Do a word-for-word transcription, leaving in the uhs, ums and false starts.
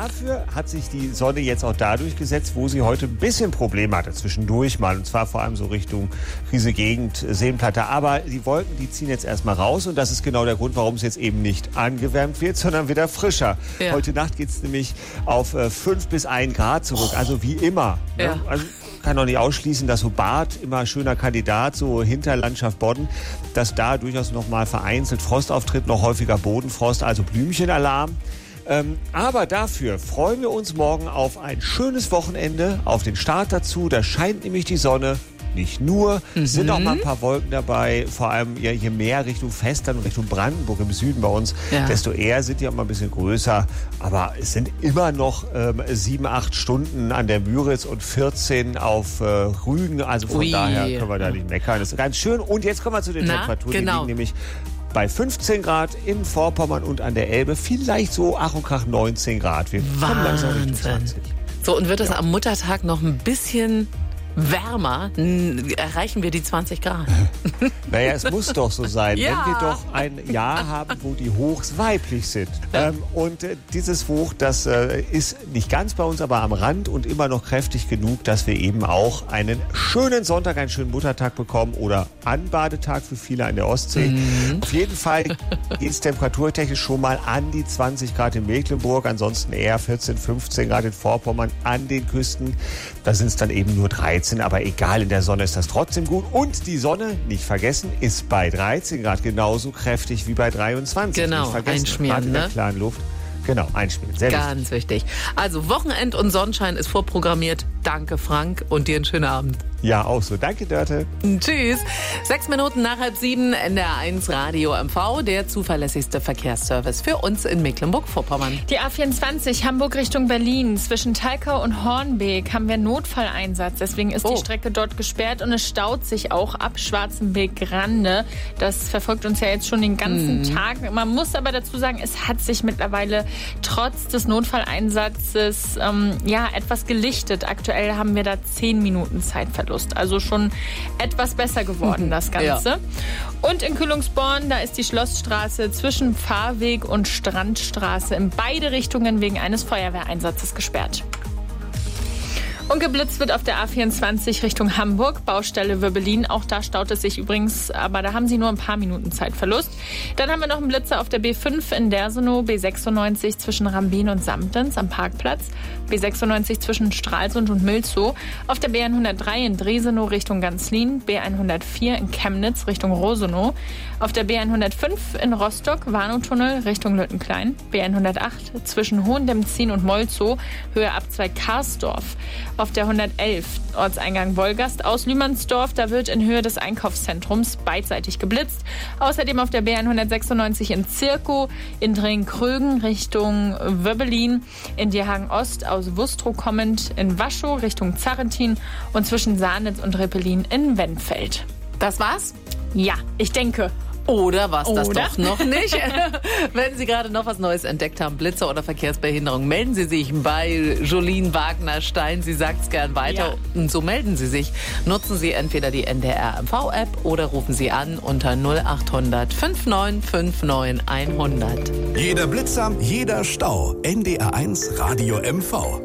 dafür hat sich die Sonne jetzt auch dadurch gesetzt, wo sie heute ein bisschen Probleme hatte zwischendurch mal. Und zwar vor allem so Richtung Riese Gegend, Seenplatte. Aber die Wolken, die ziehen jetzt erstmal raus. Und das ist genau der Grund, warum es jetzt eben nicht angewärmt wird, sondern wieder frischer. Ja. Heute Nacht geht es nämlich auf äh, fünf bis ein Grad zurück. Oh. Also wie immer. Ja. Ne? Also, kann noch nicht ausschließen, dass so Bad immer ein schöner Kandidat, so Hinterlandschaft Bodden, dass da durchaus noch mal vereinzelt Frost auftritt, noch häufiger Bodenfrost, also Blümchenalarm. Ähm, aber dafür freuen wir uns morgen auf ein schönes Wochenende, auf den Start dazu. Da scheint nämlich die Sonne. Nicht nur, mhm. sind auch mal ein paar Wolken dabei, vor allem ja, je mehr Richtung Festland und Richtung Brandenburg im Süden bei uns, ja. desto eher sind die auch mal ein bisschen größer. Aber es sind immer noch ähm, sieben, acht Stunden an der Müritz und vierzehn auf äh, Rügen. Also von Ui. daher können wir da nicht meckern. Das ist ganz schön. Und jetzt kommen wir zu den Na, Temperaturen. Genau. Die liegen nämlich bei fünfzehn Grad in Vorpommern und an der Elbe. Vielleicht so Ach und Krach neunzehn Grad. Wir kommen langsam Richtung zwanzig. So, und wird es ja. am Muttertag noch ein bisschen wärmer, erreichen wir die zwanzig Grad. Naja, es muss doch so sein, ja. wenn wir doch ein Jahr haben, wo die Hochs weiblich sind. Ähm, und äh, dieses Hoch, das äh, ist nicht ganz bei uns, aber am Rand und immer noch kräftig genug, dass wir eben auch einen schönen Sonntag, einen schönen Muttertag bekommen oder Anbadetag für viele an der Ostsee. Mhm. Auf jeden Fall geht es temperaturtechnisch schon mal an die zwanzig Grad in Mecklenburg, ansonsten eher vierzehn, fünfzehn Grad in Vorpommern an den Küsten. Da sind es dann eben nur dreizehn. Aber egal, in der Sonne ist das trotzdem gut. Und die Sonne, nicht vergessen, ist bei dreizehn Grad genauso kräftig wie bei dreiundzwanzig. Genau, nicht vergessen, einschmieren, in der ne? klaren Luft. Genau, einschmieren. Sehr Ganz wichtig. wichtig. Also Wochenend und Sonnenschein ist vorprogrammiert. Danke, Frank, und dir einen schönen Abend. Ja, auch so. Danke, Dörte. Tschüss. Sechs Minuten nach halb sieben, N D R eins Radio M V, der zuverlässigste Verkehrsservice für uns in Mecklenburg-Vorpommern. Die A vierundzwanzig Hamburg Richtung Berlin. Zwischen Thalkau und Hornbeek haben wir Notfalleinsatz. Deswegen ist oh. die Strecke dort gesperrt und es staut sich auch ab Schwarzenbeek-Rande. Das verfolgt uns ja jetzt schon den ganzen mm. Tag. Man muss aber dazu sagen, es hat sich mittlerweile trotz des Notfalleinsatzes ähm, ja, etwas gelichtet. Aktuell haben wir da zehn Minuten Zeitverlust. Also schon etwas besser geworden, das Ganze. Ja. Und in Kühlungsborn, da ist die Schlossstraße zwischen Pfarrweg und Strandstraße in beide Richtungen wegen eines Feuerwehreinsatzes gesperrt. Und geblitzt wird auf der A vierundzwanzig Richtung Hamburg, Baustelle Wöbbelin. Auch da staut es sich übrigens, aber da haben sie nur ein paar Minuten Zeitverlust. Dann haben wir noch einen Blitzer auf der B fünf in Dersenow, B sechsundneunzig zwischen Rambin und Samtens am Parkplatz, B sechsundneunzig zwischen Stralsund und Milzow, auf der B hundertdrei in Dresenow Richtung Ganzlin, B hundertvier in Chemnitz Richtung Rosenow, auf der B hundertfünf in Rostock, Warnow-Tunnel Richtung Lüttenklein, B hundertacht zwischen Hohendemzin und Molzow, Höhe Abzweig Karsdorf. Auf der hundertelf Ortseingang Wolgast aus Lühmannsdorf, da wird in Höhe des Einkaufszentrums beidseitig geblitzt. Außerdem auf der B hundertsechsundneunzig in Zirkow, in Drenkrögen Richtung Wöbbelin, in Dierhagen Ost aus Wustrow kommend, in Waschow Richtung Zarrentin und zwischen Sahnitz und Rippelin in Wennfeld. Das war's? Ja, ich denke. Oder was das Oder? doch noch nicht? Wenn Sie gerade noch was Neues entdeckt haben, Blitzer oder Verkehrsbehinderung, melden Sie sich bei Jolien Wagner-Stein. Sie sagt es gern weiter. Ja. Und so melden Sie sich. Nutzen Sie entweder die N D R M V-App oder rufen Sie an unter null acht hundert fünf neun fünf neun hundert. Jeder Blitzer, jeder Stau. N D R eins Radio M V.